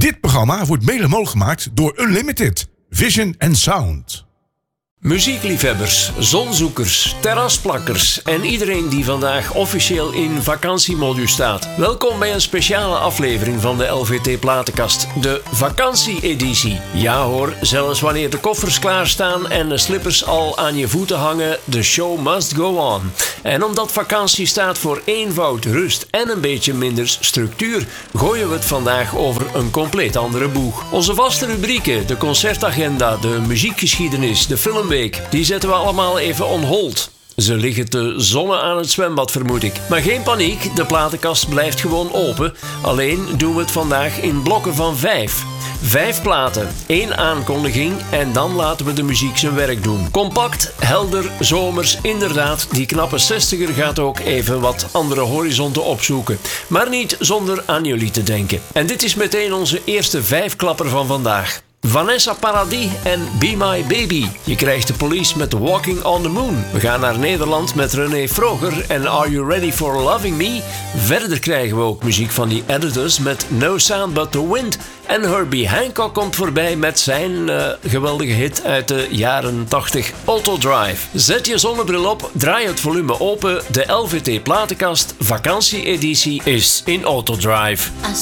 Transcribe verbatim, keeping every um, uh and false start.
Dit programma wordt mede mogelijk gemaakt door Unlimited, Vision and Sound. Muziekliefhebbers, zonzoekers, terrasplakkers en iedereen die vandaag officieel in vakantiemodus staat. Welkom bij een speciale aflevering van de L V T Platenkast, de vakantie-editie. Ja hoor, zelfs wanneer de koffers klaarstaan en de slippers al aan je voeten hangen, de show must go on. En omdat vakantie staat voor eenvoud, rust en een beetje minder structuur, gooien we het vandaag over een compleet andere boeg. Onze vaste rubrieken, de concertagenda, de muziekgeschiedenis, de film die zetten we allemaal even on hold. Ze liggen te zonnen aan het zwembad, vermoed ik. Maar geen paniek, de platenkast blijft gewoon open. Alleen doen we het vandaag in blokken van vijf. Vijf platen, één aankondiging en dan laten we de muziek zijn werk doen. Compact, helder, zomers, inderdaad, die knappe zestiger gaat ook even wat andere horizonten opzoeken. Maar niet zonder aan jullie te denken. En dit is meteen onze eerste vijfklapper van vandaag. Vanessa Paradis en Be My Baby. Je krijgt de Police met Walking on the Moon. We gaan naar Nederland met René Vroger en Are You Ready for Loving Me? Verder krijgen we ook muziek van die Editors met No Sound But The Wind. En Herbie Hancock komt voorbij met zijn uh, geweldige hit uit de jaren tachtig, Autodrive. Zet je zonnebril op, draai het volume open. De L V T Platenkast vakantie-editie is in Autodrive. I